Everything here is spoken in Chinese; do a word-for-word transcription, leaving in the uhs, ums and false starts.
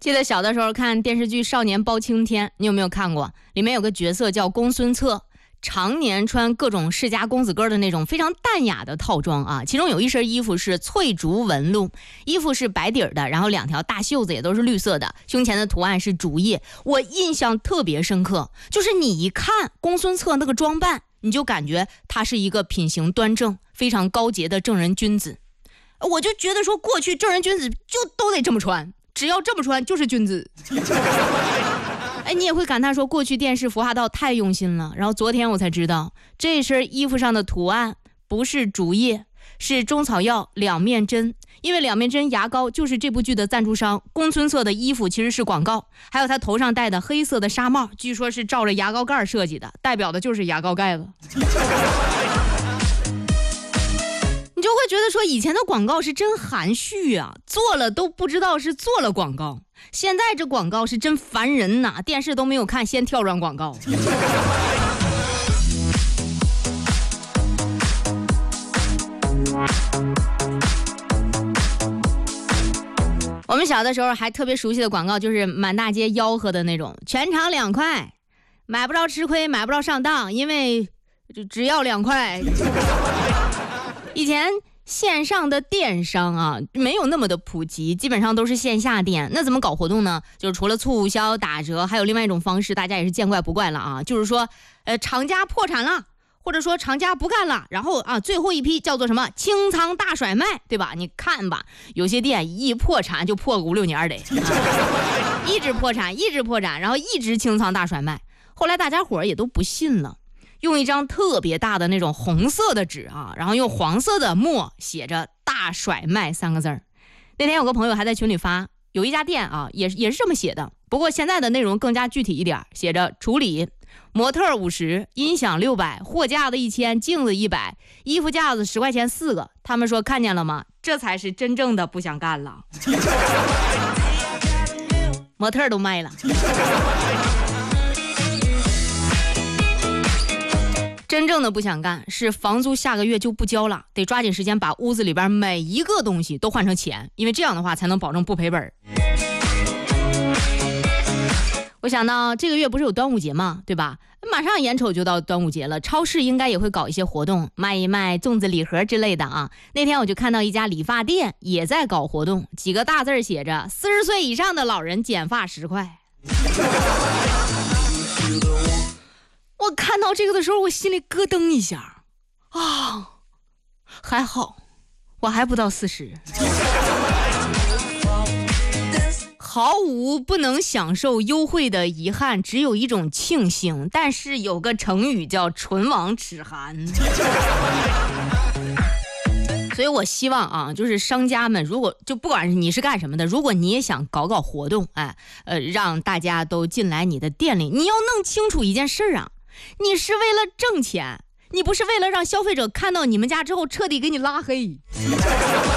记得小的时候看电视剧《少年包青天》，你有没有看过？里面有个角色叫公孙策，常年穿各种世家公子哥的那种非常淡雅的套装啊，其中有一身衣服是翠竹纹路，衣服是白底儿的，然后两条大袖子也都是绿色的，胸前的图案是竹叶。我印象特别深刻，就是你一看公孙策那个装扮，你就感觉他是一个品行端正、非常高洁的正人君子。我就觉得说，过去正人君子就都得这么穿，只要这么穿就是君子。哎，你也会感叹说，过去电视服化道太用心了。然后昨天我才知道，这身衣服上的图案不是竹叶，是中草药两面针。因为两面针牙膏就是这部剧的赞助商，公孙策的衣服其实是广告，还有他头上戴的黑色的纱帽，据说是照着牙膏盖设计的，代表的就是牙膏盖子。你就会觉得说，以前的广告是真含蓄啊，做了都不知道是做了广告。现在这广告是真烦人呐、啊，电视都没有看，先跳转广告。我们小的时候还特别熟悉的广告就是满大街吆喝的那种，全场两块，买不着吃亏，买不着上当，因为只要两块。以前线上的电商啊没有那么的普及，基本上都是线下店。那怎么搞活动呢？就是除了促销打折，还有另外一种方式，大家也是见怪不怪了啊，就是说呃厂家破产了，或者说厂家不干了，然后啊最后一批叫做什么清仓大甩卖，对吧？你看吧，有些店一破产就破个五六年得、啊、一直破产一直破产，然后一直清仓大甩卖。后来大家伙也都不信了，用一张特别大的那种红色的纸啊，然后用黄色的墨写着大甩卖三个字儿。那天有个朋友还在群里发，有一家店啊也是也是这么写的，不过现在的内容更加具体一点，写着处理模特五十，音响六百，货架子一千，镜子一百，衣服架子十块钱四个。他们说看见了吗？这才是真正的不想干了。模特都卖了。真正的不想干是房租下个月就不交了，得抓紧时间把屋子里边每一个东西都换成钱，因为这样的话才能保证不赔本。我想到这个月不是有端午节吗？对吧？马上眼瞅就到端午节了，超市应该也会搞一些活动，卖一卖粽子礼盒之类的啊。那天我就看到一家理发店也在搞活动，几个大字写着四十岁以上的老人剪发十块。我看到这个的时候，我心里咯噔一下啊，还好我还不到四十。毫无不能享受优惠的遗憾，只有一种庆幸。但是有个成语叫唇亡齿寒。所以我希望啊，就是商家们，如果就不管是你是干什么的，如果你也想搞搞活动，哎，呃，让大家都进来你的店里，你要弄清楚一件事啊，你是为了挣钱，你不是为了让消费者看到你们家之后彻底给你拉黑。